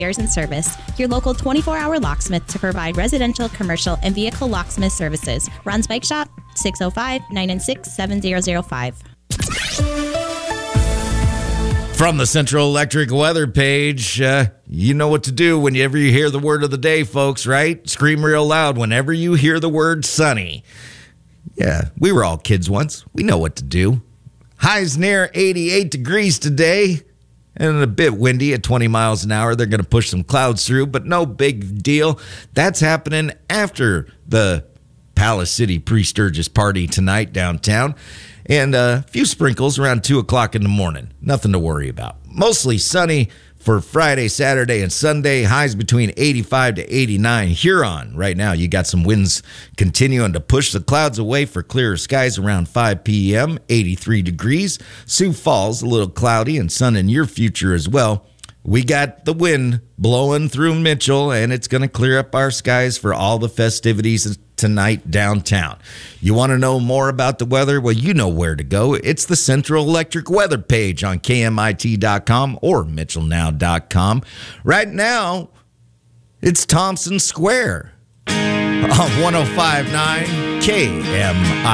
Repairs and Service, your local 24-hour locksmith to provide residential, commercial, and vehicle locksmith services. Ron's Bike Shop, 605-996-7005. From the Central Electric weather page, you know what to do whenever you hear the word of the day, folks, right? Scream real loud whenever you hear the word sunny. Yeah, we were all kids once. We know what to do. Highs near 88 degrees today and a bit windy at 20 miles an hour. They're going to push some clouds through, but no big deal. That's happening after the Palace City Pre-Sturgis party tonight downtown. And a few sprinkles around 2 o'clock in the morning. Nothing to worry about. Mostly sunny for Friday, Saturday, and Sunday. Highs between 85 to 89. Huron, right now, you got some winds continuing to push the clouds away for clearer skies around 5 p.m., 83 degrees. Sioux Falls, a little cloudy and sun in your future as well. We got the wind blowing through Mitchell, and it's going to clear up our skies for all the festivities tonight downtown. You want to know more about the weather? Well, you know where to go. It's the Central Electric weather page on KMIT.com or MitchellNow.com. Right now, it's Thompson Square on 105.9 KMIT.